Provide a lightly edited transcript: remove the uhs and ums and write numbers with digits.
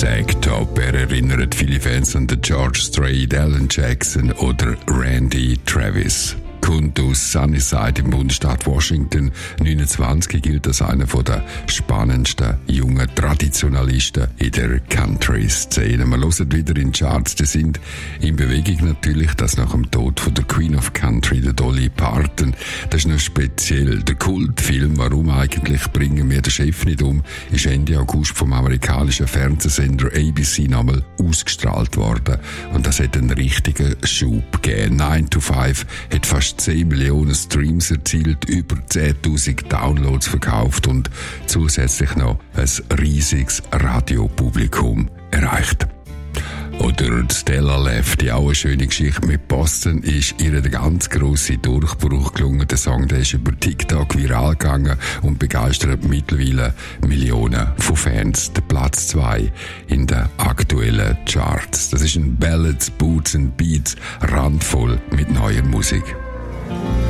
Top. Er erinnert viele Fans an den George Strait, Alan Jackson oder Randy Travis. Kommt aus Sunnyside im Bundesstaat Washington. 29 gilt als einer der spannendsten jungen Traditionalisten in der Country-Szene. Wir hören wieder in Charts, die sind in Bewegung natürlich, das nach dem Tod von der Queen of Country, der Dolly Parton. Das ist noch speziell. Der Kultfilm «Warum eigentlich bringen wir den Chef nicht um?» ist Ende August vom amerikanischen Fernsehsender ABC nochmal ausgestrahlt worden. Und das hat einen richtigen Schub gegeben. 9 to 5 hat fast 10 Millionen Streams erzielt, über 10.000 Downloads verkauft und zusätzlich noch ein riesiges Radiopublikum erreicht. Oder Stella Lefty, auch eine schöne Geschichte mit Boston, ist ihr der ganz grosse Durchbruch gelungen. Der Song, der ist über TikTok viral gegangen und begeistert mittlerweile Millionen von Fans. Der Platz 2 in den aktuellen Charts. Das ist ein Ballads, Boots and Beats, randvoll mit neuer Musik.